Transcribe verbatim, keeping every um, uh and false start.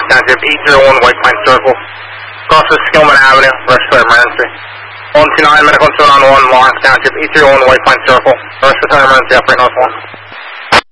Lawrence Township, eight zero one White Pine Circle. Cross to Skillman Avenue, respiratory emergency. one two nine, medical two nine one, Lawrence Township, eight zero one White Pine Circle. Respiratory emergency, operator north one.